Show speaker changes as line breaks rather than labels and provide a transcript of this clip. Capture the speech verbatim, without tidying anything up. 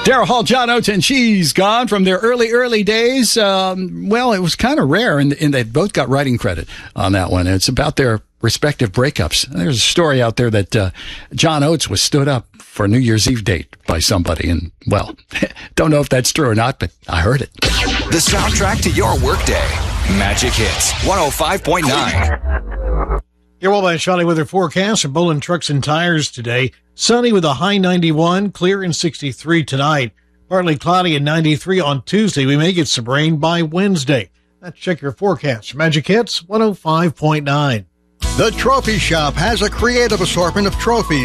Daryl Hall, John Oates, and She's Gone from their early, early days. Um, well, it was kind of rare, and, and they both got writing credit on that one. It's about their respective breakups. There's a story out there that uh, John Oates was stood up for a New Year's Eve date by somebody, and, well, don't know if that's true or not, but I heard it.
The soundtrack to your workday. Magic Hits one oh five point nine.
Your well by Shoddy weather forecast for Bolin Trucks and Tires today. Sunny with a high ninety-one, clear and sixty-three tonight. Partly cloudy and ninety-three on Tuesday. We may get some rain by Wednesday. Let's check your forecast. Magic Hits one oh five point nine.
The Trophy Shop has a creative assortment of trophies